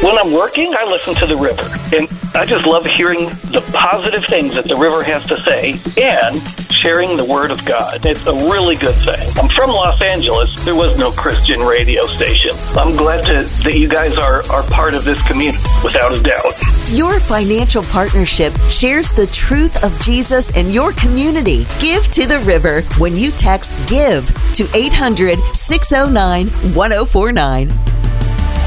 When I'm working, I listen to the river, and I just love hearing the positive things that the river has to say and sharing the Word of God. It's a really good thing. I'm from Los Angeles. There was no Christian radio station. I'm glad that you guys are part of this community, without a doubt. Your financial partnership shares the truth of Jesus in your community. Give to the river when you text GIVE to 800-609-1049.